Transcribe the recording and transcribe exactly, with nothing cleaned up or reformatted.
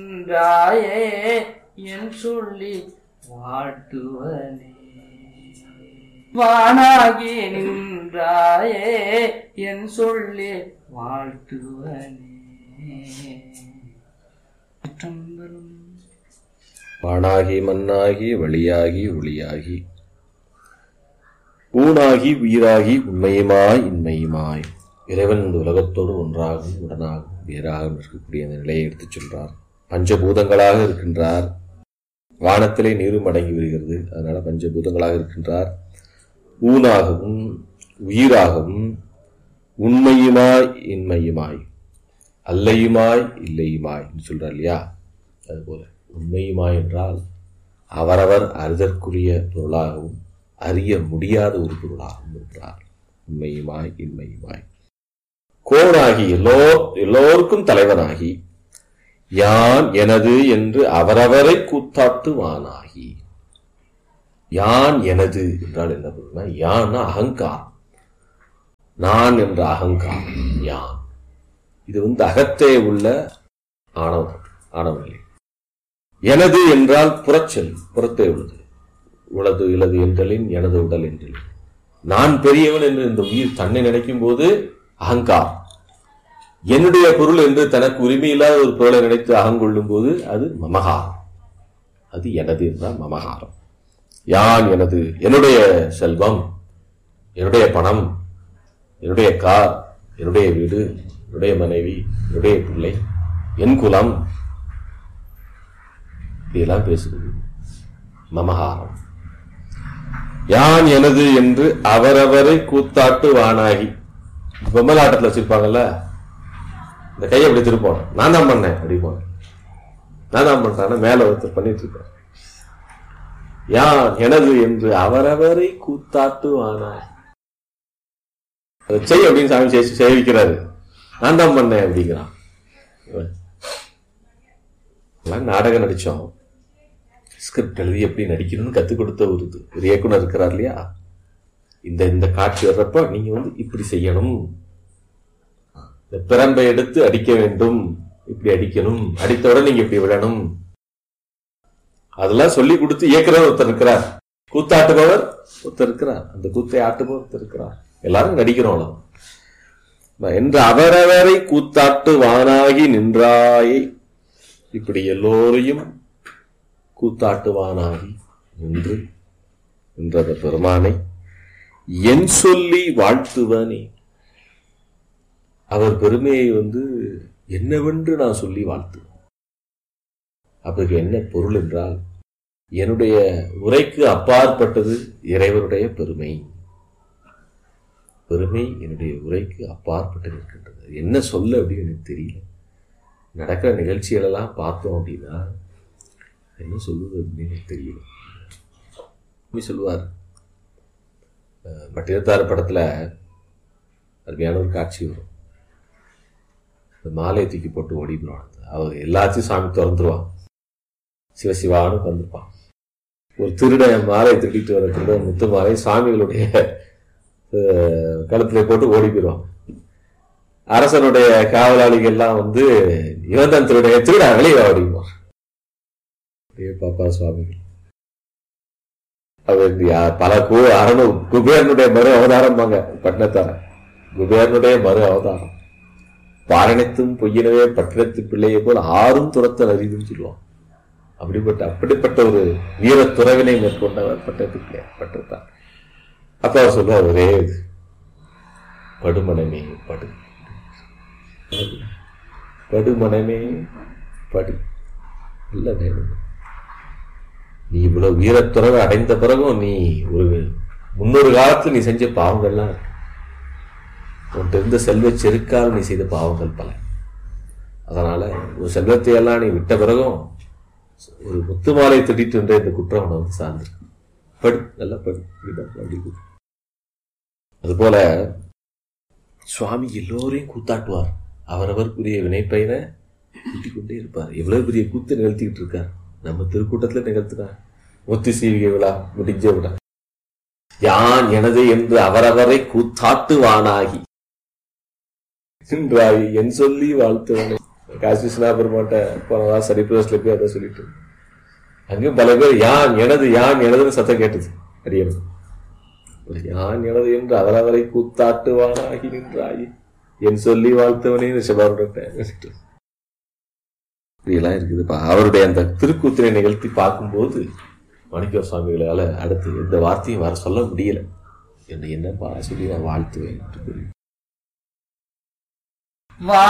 நின்றாயே என் சொல்லி வாழ்த்துவனே. வானாகி நின்றாயே என் சொல்லி வாழ்த்துவனே. வானாகி மண்ணாகி வழியாகி ஒளியாகி ஊனாகி உயிராகி உண்மையுமாய் இன்மையுமாய் இறைவன் இந்த உலகத்தோடு ஒன்றாகவும் உடனாகவும் வேறாகவும் இருக்கக்கூடிய அந்த நிலையை எடுத்துச் சொல்றார். பஞ்சபூதங்களாக இருக்கின்றார். வானத்திலே நீரும் அடங்கி வருகிறது, அதனால பஞ்சபூதங்களாக இருக்கின்றார். ஊனாகவும் உயிராகவும் உண்மையுமாய் இன்மையுமாய் அல்லையுமாய் இல்லையுமாய் சொல்றார் இல்லையா? அதுபோல உண்மையுமாய் என்றால் அவரவர் அறிதற்குரிய பொருளாகவும் அறிய முடியாத ஒரு பொருளாகவும் இருக்கிறார். உண்மையுமாய் இன்மையுமாய் கோனாகி எல்லோ எல்லோருக்கும் தலைவனாகி யான் எனது என்று அவரவரை கூத்தாட்டுவானாகி. யான் எனது என்றால் என்ன பொருள்னா, யான் அகங்காரம், நான் என்ற அகங்காரம் யான். இது வந்து அகத்தே உள்ள ஆணவம் ஆணவநிலை. எனது என்றால் புறச்சொல், புறத்தே உள்ளது. உளது இலது என்றலின் எனது உடல் என்றலின் நான் பெரியவன் என்று இந்த உயிர் தன்னை நினைக்கும் போது அகங்காரம். என்னுடைய பொருள் என்று தனக்கு உரிமையில்லாத ஒரு பொருளை நினைத்து அகங்கொள்ளும் போது அது மமகாரம். அது எனது என்றால் மமகாரம். யான் எனது, என்னுடைய செல்வம், என்னுடைய பணம், என்னுடைய கார், என்னுடைய வீடு, என்னுடைய மனைவி, என்னுடைய பிள்ளை, என் குலம், இதெல்லாம் பேசுகிறது மமகாரம். யான் எனது என்று அவரவரை கூத்தாட்டு வானாகி. பொம்மலாட்டத்தில் வச்சிருப்பாங்கல்ல, இந்த கையை அப்படி திருப்போம், நான் தான் பண்ணேன் அப்படி போனேன், நான் தான் பண்றேன், மேல ஒருத்தர் பண்ணிட்டு இருப்பேன். யான் எனது என்று அவரவரை கூத்தாட்டு வானாகி. செய் அப்படின்னு சாமி சேவிக்கிறாரு, நான் தான் பண்ணேன் அப்படிங்கிறான். நாடகம் நடிச்சோம், ஸ்கிரிப்ட் எழுதி எப்படி நடிக்கணும்னு கத்துக் கொடுத்த ஒரு ஒரு இயக்குனர் இருக்கிறார் இல்லையா? இந்த இந்த காட்சி வர்றப்ப நீங்க வந்து இப்படி செய்யணும், இந்த பிரம்பை எடுத்து அடிக்க வேண்டும், இப்படி அடிக்கணும், அடித்தவுடன் நீங்க இப்படி விடணும், அதெல்லாம் சொல்லி கொடுத்து இயக்குனர் ஒருத்தர் இருக்கிறார், கூத்தாட்டுபவர் ஒருத்தர் இருக்கிறார், அந்த கூத்தை ஆட்டுபவர் ஒருத்தர் இருக்கிறார். எல்லாரும் நடிக்கிறோம் என்று அவரவரை கூத்தாட்டு வானாகி நின்றாயை. இப்படி எல்லோரையும் கூத்தாட்டுவானாகி நின்று நின்றத பெருமானை என் சொல்லி வாழ்த்துவனே. அவர் பெருமையை வந்து என்னவென்று நான் சொல்லி வாழ்த்துவேன். அப்படி என்ன பொருள் என்றால், என்னுடைய உரைக்கு அப்பாற்பட்டது இறைவனுடைய பெருமை. பெருமை என்னுடைய உரைக்கு அப்பாற்பட்டு இருக்கின்றது. என்ன சொல்ல அப்படின்னு எனக்கு தெரியல. நடக்கிற நிகழ்ச்சிகள் எல்லாம் பார்த்தோம் அப்படின்னா என்ன சொல்லுவது அப்படின்னு எனக்கு தெரியல. சொல்லுவார், பட்டினத்தார் படத்துல அருமையான ஒரு காட்சி வரும். இந்த மாலையை தூக்கி போட்டு ஓடிடுவான். அவர் எல்லாத்தையும் சாமி திறந்துருவான், சிவசிவான்னு வந்துருப்பான். ஒரு திருட மாலையை திருடிட்டு வர திருட முத்து மாலை சாமிகளுடைய கழுத்துல போட்டு ஓடி போயிடுவான். அரசனுடைய காவலாளிகள் எல்லாம் வந்து இவன் தான் திருடைய திருடா வெளியே ஓடிடுவான். பாப்பா சுவாமிகள் அவர் பல கு அரணு குபேரனுடைய மறு அவதாரம் பாங்க. பட்டினத்தார குபேரனுடைய மறு அவதாரம். பாரணித்தும் பொய்யினவே பட்டினத்து பிள்ளையை போல் ஆறும் துரத்தல் அறிதுன்னு சொல்லுவான். அப்படிப்பட்ட அப்படிப்பட்ட ஒரு வீர துறவினை மேற்கொண்டவர் பட்டத்து பிள்ளை பட்டினத்தார். அப்ப அவர் சொல்லுவார், ஒரே இது படுமனமே படு, படுமனமே படு. இல்ல வேணும், நீ இவ்வளவு வீரத்துறவை அடைந்த பிறகும் நீ ஒரு முன்னொரு காலத்துல நீ செஞ்ச பாவங்கள்லாம் இருக்கு. உன்கிட்ட இருந்த செல்வ செருக்கால் நீ செய்த பாவங்கள் பல. அதனால ஒரு செல்வத்தை எல்லாம் நீ விட்ட பிறகும் ஒரு முத்து மாலை திட்டிட்டு என்ற இந்த குற்றம் உன வந்து சார்ந்திருக்கு. படு, நல்லா படு. அதுபோல சுவாமி எல்லோரையும் கூத்தாட்டுவார். அவரவருக்குரிய வினைப்பயனை கூட்டிக் கொண்டே இருப்பார். எவ்வளவு பெரிய கூத்து நிகழ்த்திக்கிட்டு இருக்கார். நம்ம திருக்கூட்டத்துல நிகழ்த்துறார். முத்து சீவிகை விழா முடிஞ்ச விழா. யான் எனது என்று அவரவரை கூத்தாட்டுவானாகி நின்றாய் என் சொல்லி வாழ்த்துவனை. காசி விஸ்வநாபெருமாட்ட போனதா சரிப்பிரஸ்ல போய் அதை சொல்லிட்டு அங்கேயும் பல பேர் யான் எனது யான் எனதுன்னு சத்தம் கேட்டது. அடியணும் யான் எனது என்று அவரவரை கூத்தாட்டுவானாகி நின்றாயி என் சொல்லி வாழ்த்தவனே ரிஷபாருடன் இப்படியெல்லாம் இருக்குதுப்பா. அவருடைய அந்த திருக்கூத்திரை நிகழ்த்தி பார்க்கும்போது மாணிக்க சுவாமிகளால் அடுத்து எந்த வார்த்தையும் வர சொல்ல முடியல. என்ன என்னப்பா சொல்லி நான் வாழ்த்துவேன்.